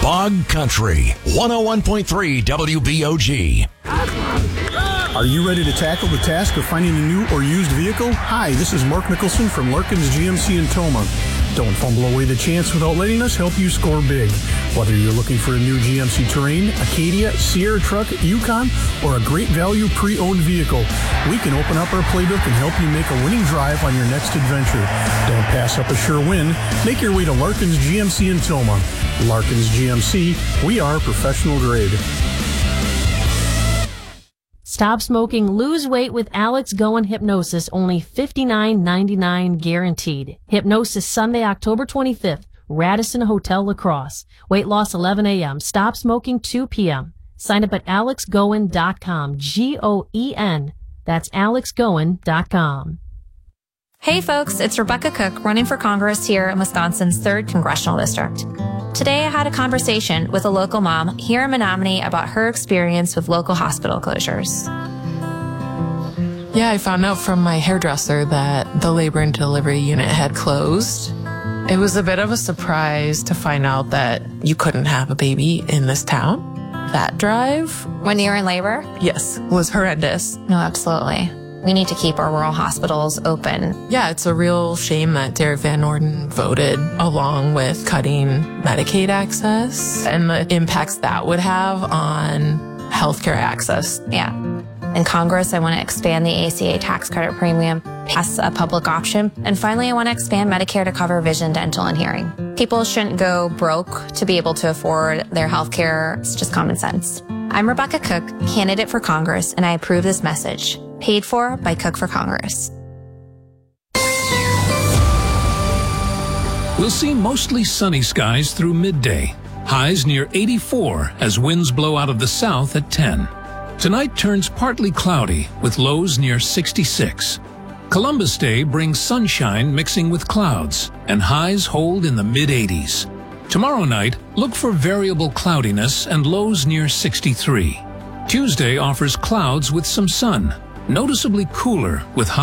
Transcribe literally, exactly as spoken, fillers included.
Fog Country, one oh one point three W B O G. Are you ready to tackle the task of finding a new or used vehicle? Hi, this is Mark Mickelson from Larkins G M C in Toma. Don't fumble away the chance without letting us help you score big. Whether you're looking for a new G M C Terrain, Acadia, Sierra Truck, Yukon, or a great value pre-owned vehicle, we can open up our playbook and help you make a winning drive on your next adventure. Don't pass up a sure win. Make your way to Larkins G M C in Toma. Larkins G M C, we are professional grade. Stop smoking, lose weight with Alex Goen Hypnosis, only fifty-nine ninety-nine guaranteed. Hypnosis Sunday, October twenty-fifth, Radisson Hotel Lacrosse. Weight loss eleven a.m., stop smoking two p.m. Sign up at alex goen dot com, G O E N. That's alex goen dot com. Hey folks, it's Rebecca Cook running for Congress here in Wisconsin's third Congressional District. Today I had a conversation with a local mom here in Menominee about her experience with local hospital closures. Yeah, I found out from my hairdresser that the labor and delivery unit had closed. It was a bit of a surprise to find out that you couldn't have a baby in this town. That drive, When you're in labor? yes, was horrendous. No, absolutely. We need to keep our rural hospitals open. Yeah, it's a real shame that Derek Van Orden voted along with cutting Medicaid access and the impacts that would have on healthcare access. Yeah. In Congress, I want to expand the A C A tax credit premium, pass a public option, and finally, I want to expand Medicare to cover vision, dental, and hearing. People shouldn't go broke to be able to afford their health care. It's just common sense. I'm Rebecca Cook, candidate for Congress, and I approve this message. Paid for by Cook for Congress. We'll see mostly sunny skies through midday. Highs near eighty-four as winds blow out of the south at ten. Tonight turns partly cloudy with lows near sixty-six. Columbus Day brings sunshine mixing with clouds and highs hold in the mid eighties. Tomorrow night, look for variable cloudiness and lows near sixty-three. Tuesday offers clouds with some sun, noticeably cooler with highs